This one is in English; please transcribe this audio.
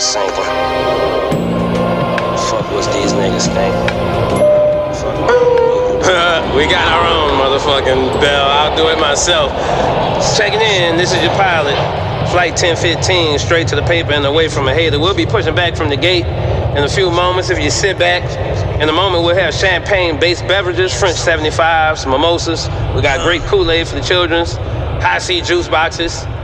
sinking. Fuck what's these niggas think. We got our own motherfucking bell. I'll do it myself. Checking in. This is your pilot. Flight 1015, straight to the paper and away from a hater. We'll be pushing back from the gate in a few moments. If you sit back, in a moment we'll have champagne-based beverages, French 75s, mimosas. We got great Kool-Aid for the children's, high C juice boxes.